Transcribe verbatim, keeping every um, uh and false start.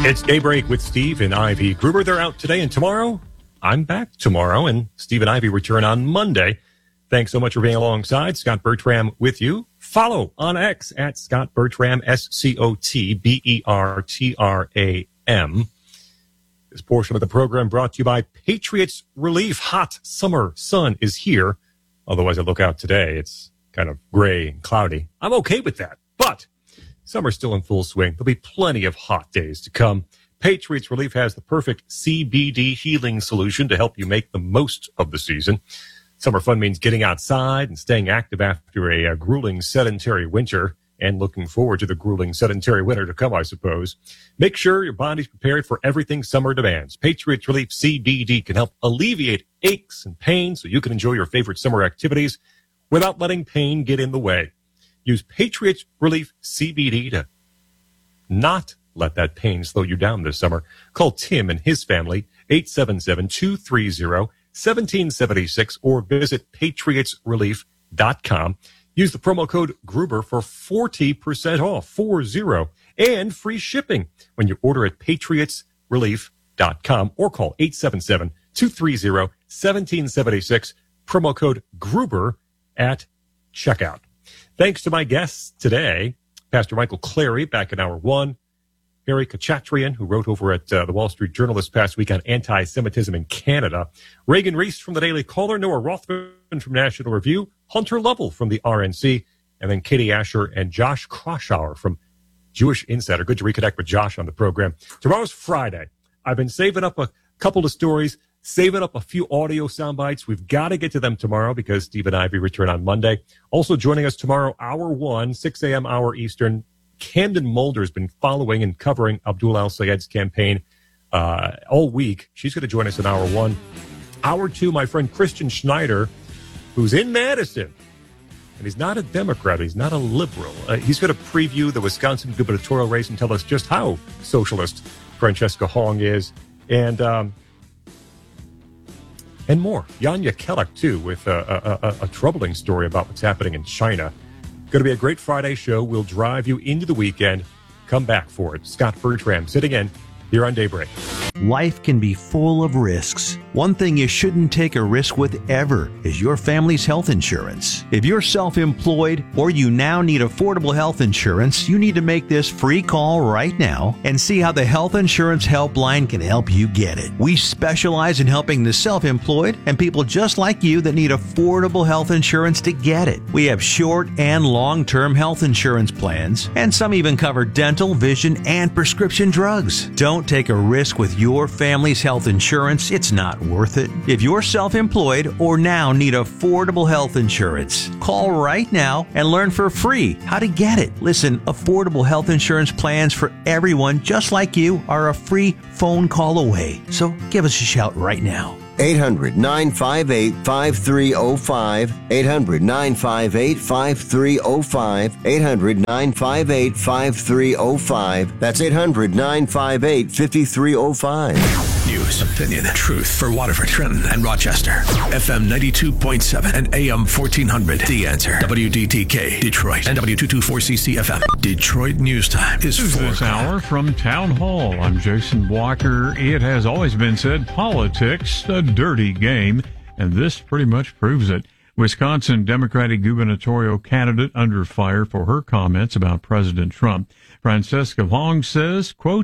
It's Daybreak with Steve and Ivy Gruber. They're out today and tomorrow. I'm back tomorrow, and Steve and Ivy return on Monday. Thanks so much for being alongside. Scott Bertram with you. Follow on X at Scott Bertram, S C O T B E R T R A M. This portion of the program brought to you by Patriots Relief. Hot summer sun is here. Although as I look out today, it's kind of gray and cloudy. I'm okay with that. But summer's still in full swing. There'll be plenty of hot days to come. Patriots Relief has the perfect C B D healing solution to help you make the most of the season. Summer fun means getting outside and staying active after a, a grueling sedentary winter, and looking forward to the grueling sedentary winter to come, I suppose. Make sure your body's prepared for everything summer demands. Patriots Relief C B D can help alleviate aches and pains so you can enjoy your favorite summer activities without letting pain get in the way. Use Patriots Relief C B D to not let that pain slow you down this summer. Call Tim and his family, eight seven seven, two three zero, one seven seven six, or visit patriots relief dot com. Use the promo code Gruber for forty percent off, four zero, and free shipping when you order at patriots relief dot com or call eight seven seven, two three zero, one seven seven six, promo code Gruber at checkout. Thanks to my guests today, Pastor Michael Clary back in hour one, Harry Kachatrian, who wrote over at uh, the Wall Street Journal this past week on anti-Semitism in Canada, Reagan Reese from the Daily Caller, Noah Rothman from National Review, Hunter Lovell from the R N C, and then Katie Asher and Josh Kroshauer from Jewish Insider. Good to reconnect with Josh on the program. Tomorrow's Friday. I've been saving up a couple of stories, saving up a few audio sound bites. We've got to get to them tomorrow because Steve and Ivy return on Monday. Also joining us tomorrow, hour one, six a.m. hour Eastern, Camden Mulder has been following and covering Abdul al-Sayed's campaign uh, all week. She's going to join us in hour one. Hour two, my friend Christian Schneider, who's in Madison. And he's not a Democrat. He's not a liberal. Uh, he's going to preview the Wisconsin gubernatorial race and tell us just how socialist Francesca Hong is. And um, and more. Yanya Kellogg, too, with a, a, a, a troubling story about what's happening in China. Going to be a great Friday show. We'll drive you into the weekend. Come back for it. Scott Bertram sitting in here on Daybreak. Life can be full of risks. One thing you shouldn't take a risk with ever is your family's health insurance. If you're self-employed or you now need affordable health insurance, you need to make this free call right now and see how the Health Insurance Helpline can help you get it. We specialize in helping the self-employed and people just like you that need affordable health insurance to get it. We have short and long-term health insurance plans, and some even cover dental, vision, and prescription drugs. Don't take a risk with your family's health insurance. It's not worth it. If you're self-employed or now need affordable health insurance, call right now and learn for free how to get it. Listen, affordable health insurance plans for everyone just like you are a free phone call away. So give us a shout right now. eight hundred, nine five eight, five three zero five, eight hundred, nine five eight, five three zero five, eight hundred, nine five eight, five three zero five. That's eight hundred, nine five eight, five three zero five. News, opinion, truth for Waterford, Trenton, and Rochester. F M ninety-two point seven and A M fourteen hundred. The Answer. W D T K, Detroit, and W two twenty-four C C F M. Detroit News Time is four This hour from Town Hall. I'm Jason Walker. It has always been said politics, a dirty game, and this pretty much proves it. Wisconsin Democratic gubernatorial candidate under fire for her comments about President Trump. Francesca Hong says, quote,